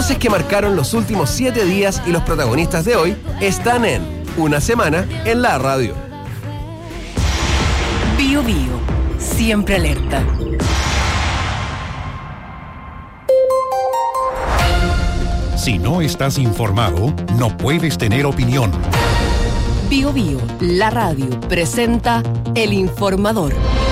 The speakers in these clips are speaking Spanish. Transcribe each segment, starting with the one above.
voces que marcaron los últimos 7 días y los protagonistas de hoy están en Una Semana en la Radio. Bío Bío, siempre alerta. Si no estás informado, no puedes tener opinión. Bío Bío, la radio, presenta El Informador.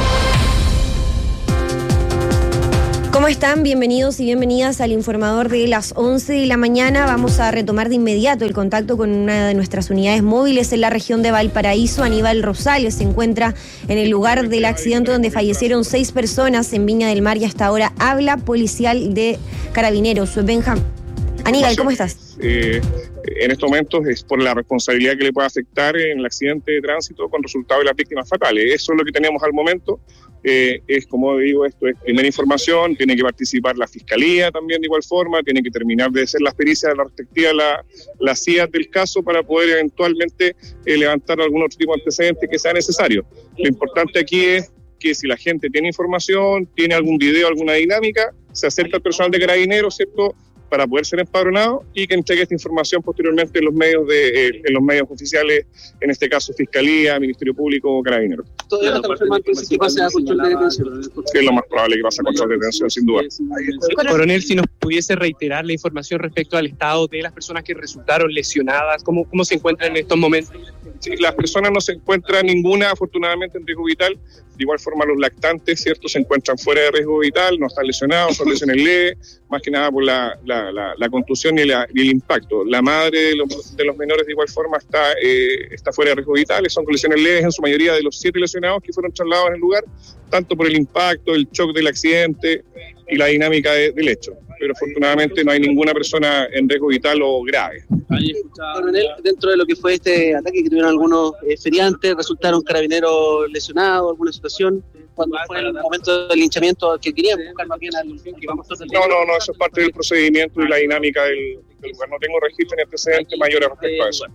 ¿Cómo están? Bienvenidos y bienvenidas al Informador de las 11 de la mañana. Vamos a retomar de inmediato el contacto con una de nuestras unidades móviles en la región de Valparaíso. Aníbal Rosales se encuentra en el lugar del accidente donde fallecieron 6 personas en Viña del Mar y hasta ahora habla policial de Carabineros. Aníbal, ¿cómo estás? En estos momentos es por la responsabilidad que le puede afectar en el accidente de tránsito con resultado de las víctimas fatales. Eso es lo que tenemos al momento. Es, como digo, esto es primera información, tiene que participar la Fiscalía también de igual forma, tiene que terminar de hacer las pericias de la respectiva, las CIAs del caso para poder eventualmente levantar algún otro tipo de antecedente que sea necesario. Lo importante aquí es que si la gente tiene información, tiene algún video, alguna dinámica, se acerca al personal de Carabineros, ¿cierto?, para poder ser empadronado y que entregue esta información posteriormente en los medios oficiales, en este caso Fiscalía, Ministerio Público o Carabineros. ¿Todavía no está confirmando si pasa a control de detención? Es lo más probable que pase a control de detención, sin duda. Coronel, si nos pudiese reiterar la información respecto al estado de las personas que resultaron lesionadas, ¿cómo se encuentran en estos momentos? Sí, las personas no se encuentran ninguna, afortunadamente, en riesgo vital. De igual forma, los lactantes, ¿cierto?, se encuentran fuera de riesgo vital, no están lesionados, son lesiones leves, más que nada por la contusión y el impacto. La madre de los menores, de igual forma, está fuera de riesgo vital, son lesiones leves en su mayoría de los 7 lesionados que fueron trasladados en el lugar, tanto por el impacto, el shock del accidente y la dinámica del hecho. Pero afortunadamente no hay ninguna persona en riesgo vital o grave. Coronel, dentro de lo que fue este ataque que tuvieron algunos feriantes, ¿resultaron carabineros lesionados, alguna situación? Cuando fue el momento del linchamiento que querían buscar más bien al que vamos a hacer. No, eso es parte del procedimiento y la dinámica del lugar. No tengo registro ni antecedentes mayores respecto a eso.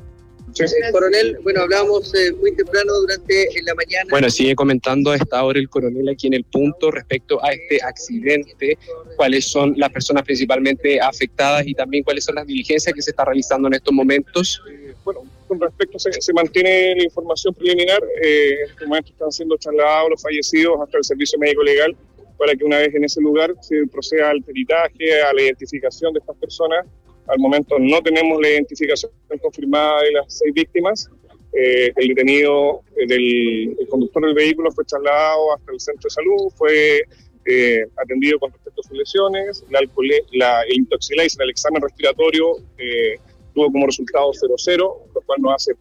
Sí. Coronel, bueno, hablábamos muy temprano durante la mañana. Bueno, sigue comentando a esta hora el coronel aquí en el punto respecto a este accidente, cuáles son las personas principalmente afectadas y también cuáles son las diligencias que se está realizando en estos momentos. Bueno, con respecto se mantiene la información preliminar. En estos momentos están siendo trasladados los fallecidos hasta el servicio médico legal para que una vez en ese lugar se proceda al peritaje, a la identificación de estas personas. Al momento no tenemos la identificación confirmada de las 6 víctimas. El detenido, el conductor del vehículo fue trasladado hasta el centro de salud, fue atendido con respecto a sus lesiones. El intoxilación, el examen respiratorio, tuvo como resultado 0,0, lo cual nos hace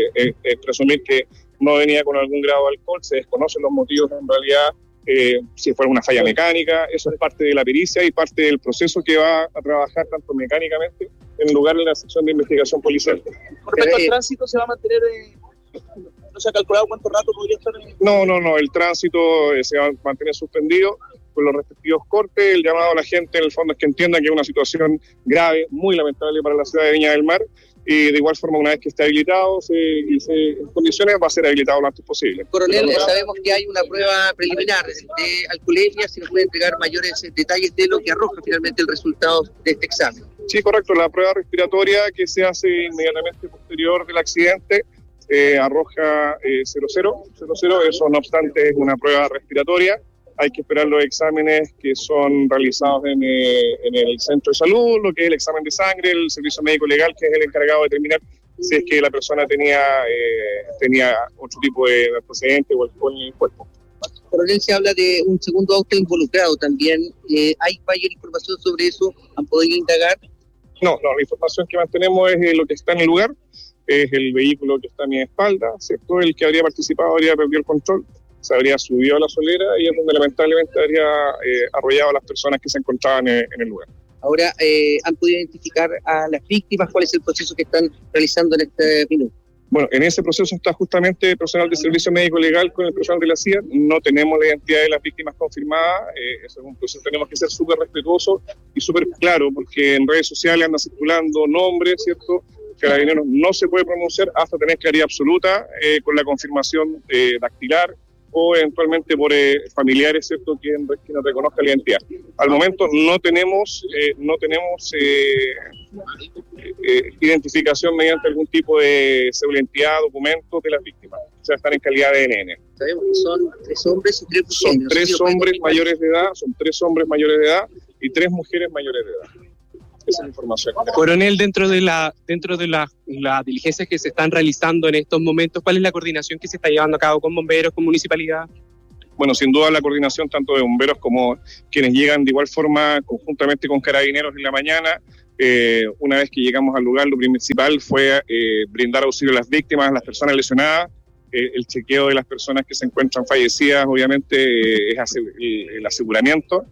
presumir que no venía con algún grado de alcohol. Se desconocen los motivos en realidad. Si fue una falla mecánica, eso es parte de la pericia y parte del proceso que va a trabajar tanto mecánicamente en lugar de la sección de investigación policial. Con respecto al tránsito, ¿se va a mantener? ¿No se ha calculado cuánto rato podría estar? No, el tránsito se va a mantener suspendido con los respectivos cortes. El llamado a la gente en el fondo es que entiendan que es una situación grave, muy lamentable para la ciudad de Viña del Mar. Y de igual forma, una vez que esté habilitado en condiciones, va a ser habilitado lo antes posible. Coronel, sabemos que hay una prueba preliminar de alcoholemia. Si nos puede entregar mayores detalles de lo que arroja finalmente el resultado de este examen. Sí, correcto. La prueba respiratoria que se hace inmediatamente posterior del accidente arroja 0,0. Eso, no obstante, es una prueba respiratoria. Hay que esperar los exámenes que son realizados en el centro de salud, lo que es el examen de sangre, el servicio médico legal, que es el encargado de determinar si es que la persona tenía otro tipo de antecedente o alcohol en el cuerpo. Coronel, se habla de un segundo auto involucrado también. ¿Hay mayor información sobre eso? ¿Han podido indagar? No, la información que mantenemos es lo que está en el lugar, es el vehículo que está a mi espalda, ¿cierto? El que habría participado habría perdido el control, se habría subido a la solera y es donde lamentablemente habría arrollado a las personas que se encontraban en el lugar. Ahora, ¿han podido identificar a las víctimas? ¿Cuál es el proceso que están realizando en este minuto? Bueno, en ese proceso está justamente el personal de servicio médico legal con el personal de la CIA. No tenemos la identidad de las víctimas confirmadas. Eso es un proceso, tenemos que ser súper respetuosos y súper claros, porque en redes sociales andan circulando nombres, ¿cierto? Carabineros no se puede pronunciar hasta tener claridad absoluta con la confirmación dactilar o eventualmente por familiares, ¿cierto?, quien no reconozca la identidad. Al momento no tenemos identificación mediante algún tipo de identidad, documentos de las víctimas. O sea, están en calidad de NN. Sabemos que son 3 hombres y 3 mujeres. Son 3 hombres mayores de edad, son 3 hombres mayores de edad y 3 mujeres mayores de edad. Esa es la información. Coronel, dentro de las diligencias que se están realizando en estos momentos, ¿cuál es la coordinación que se está llevando a cabo con bomberos, con municipalidad? Bueno, sin duda la coordinación tanto de bomberos como quienes llegan de igual forma conjuntamente con carabineros en la mañana. Una vez que llegamos al lugar, lo principal fue brindar auxilio a las víctimas, a las personas lesionadas. El chequeo de las personas que se encuentran fallecidas, obviamente, es el aseguramiento.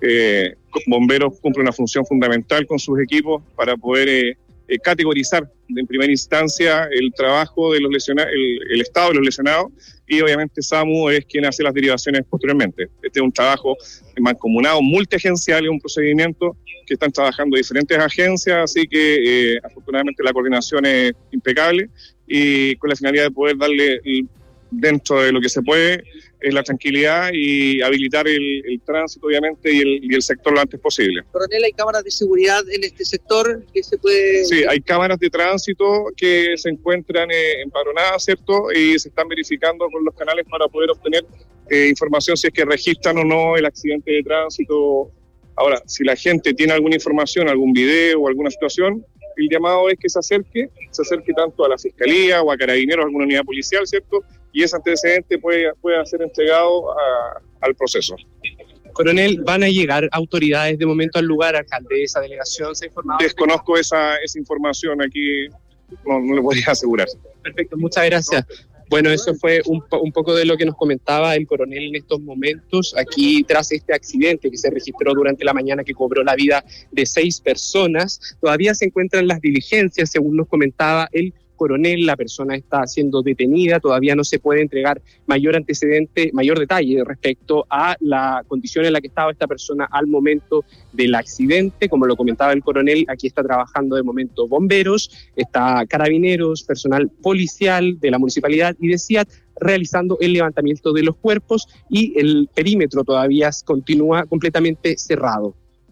Bomberos cumple una función fundamental con sus equipos para poder categorizar en primera instancia el trabajo de los lesionados, el estado de los lesionados, y obviamente SAMU es quien hace las derivaciones posteriormente. Este es un trabajo mancomunado, multiagencial, es un procedimiento que están trabajando diferentes agencias, así que afortunadamente la coordinación es impecable y con la finalidad de poder darle, dentro de lo que se puede, la tranquilidad y habilitar el tránsito, obviamente, y el sector lo antes posible. Coronel, ¿hay cámaras de seguridad en este sector que se puede...? Sí, hay cámaras de tránsito que se encuentran empadronadas, ¿cierto? Y se están verificando con los canales para poder obtener información si es que registran o no el accidente de tránsito. Ahora, si la gente tiene alguna información, algún video o alguna situación, el llamado es que se acerque tanto a la Fiscalía o a Carabineros, a alguna unidad policial, ¿cierto? Y ese antecedente puede ser entregado al proceso. Coronel, ¿van a llegar autoridades de momento al lugar, alcaldesa, delegación? ¿Se ha informado? Desconozco esa información aquí, no le podría asegurar. Perfecto, muchas gracias. Bueno, eso fue un poco de lo que nos comentaba el coronel en estos momentos, aquí tras este accidente que se registró durante la mañana que cobró la vida de 6 personas. Todavía se encuentran las diligencias, según nos comentaba el coronel, la persona está siendo detenida, todavía no se puede entregar mayor detalle respecto a la condición en la que estaba esta persona al momento del accidente. Como lo comentaba el coronel, aquí está trabajando de momento bomberos, está carabineros, personal policial de la municipalidad y de CIAT realizando el levantamiento de los cuerpos y el perímetro todavía continúa completamente cerrado.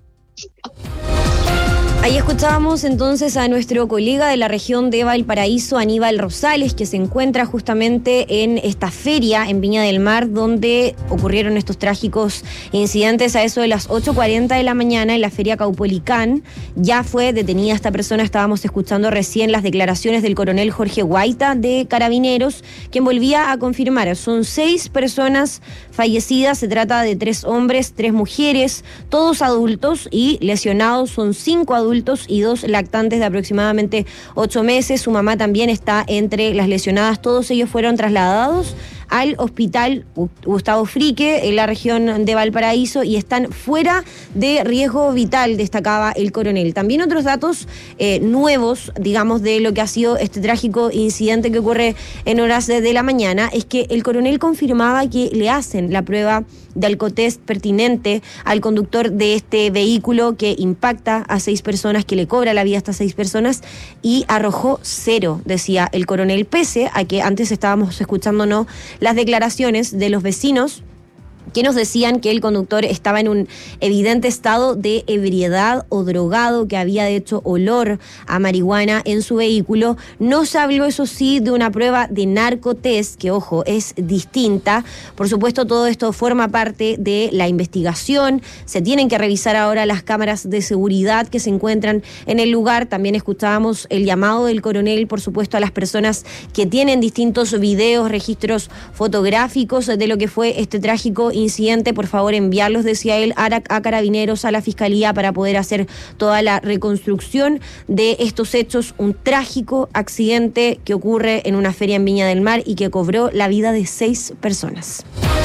Ahí escuchábamos entonces a nuestro colega de la región de Valparaíso, Aníbal Rosales, que se encuentra justamente en esta feria en Viña del Mar, donde ocurrieron estos trágicos incidentes a eso de las 8:40 de la mañana en la feria Caupolicán. Ya fue detenida esta persona, estábamos escuchando recién las declaraciones del coronel Jorge Guaita de Carabineros, quien volvía a confirmar, son 6 personas fallecidas, se trata de 3 hombres, 3 mujeres, todos adultos, y lesionados son 5 adultos y 2 lactantes de aproximadamente 8 meses. Su mamá también está entre las lesionadas. Todos ellos fueron trasladados al hospital Gustavo Frique en la región de Valparaíso y están fuera de riesgo vital, destacaba el coronel. También otros datos nuevos, digamos, de lo que ha sido este trágico incidente que ocurre en horas de la mañana, es que el coronel confirmaba que le hacen la prueba de alcotest pertinente al conductor de este vehículo que impacta a 6 personas, que le cobra la vida a estas 6 personas, y arrojó 0, decía el coronel, pese a que antes estábamos escuchándonos las declaraciones de los vecinos que nos decían que el conductor estaba en un evidente estado de ebriedad o drogado, que había de hecho olor a marihuana en su vehículo. No se habló, eso sí, de una prueba de narcotest, que, ojo, es distinta. Por supuesto, todo esto forma parte de la investigación. Se tienen que revisar ahora las cámaras de seguridad que se encuentran en el lugar. También escuchábamos el llamado del coronel, por supuesto, a las personas que tienen distintos videos, registros fotográficos de lo que fue este trágico incidente, por favor enviarlos, decía él, a Carabineros, a la Fiscalía, para poder hacer toda la reconstrucción de estos hechos. Un trágico accidente que ocurre en una feria en Viña del Mar y que cobró la vida de 6 personas.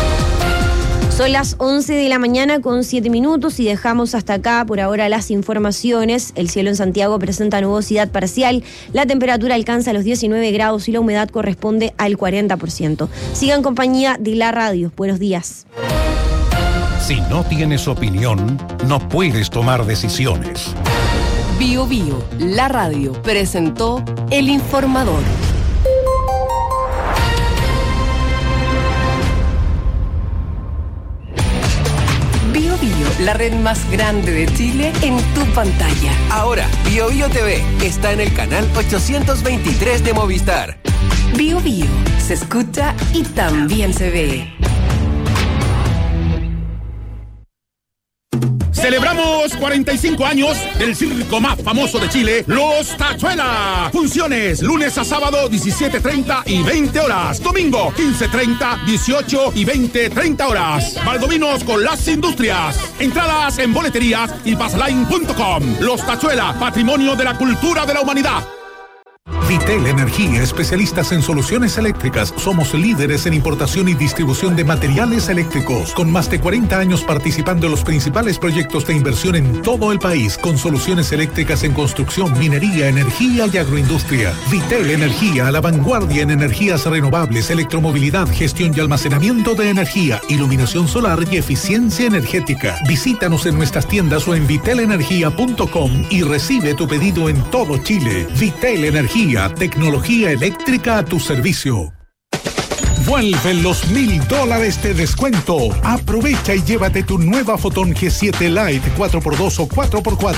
Son las 11 de la mañana con 7 minutos y dejamos hasta acá por ahora las informaciones. El cielo en Santiago presenta nubosidad parcial, la temperatura alcanza los 19 grados y la humedad corresponde al 40%. Sigan en compañía de la radio. Buenos días. Si no tienes opinión, no puedes tomar decisiones. Bio Bio, la radio, presentó El Informador. la red más grande de Chile en tu pantalla. Ahora, BioBio TV está en el canal 823 de Movistar. BioBio, se escucha y también se ve. Celebramos 45 años del circo más famoso de Chile, Los Tachuela. Funciones lunes a sábado 17:30 y 20 horas. Domingo 15:30, 18 y 20:30 horas. Valdominos con las industrias. Entradas en boleterías y passline.com. Los Tachuela, patrimonio de la cultura de la humanidad. Vitel Energía, especialistas en soluciones eléctricas. Somos líderes en importación y distribución de materiales eléctricos, con más de 40 años participando en los principales proyectos de inversión en todo el país, con soluciones eléctricas en construcción, minería, energía y agroindustria. Vitel Energía, a la vanguardia en energías renovables, electromovilidad, gestión y almacenamiento de energía, iluminación solar y eficiencia energética. Visítanos en nuestras tiendas o en vitelenergia.com y recibe tu pedido en todo Chile. Vitel Energía, tecnología eléctrica a tu servicio. Vuelven los $1,000 de descuento. Aprovecha y llévate tu nueva Foton G7 Lite 4x2 o 4x4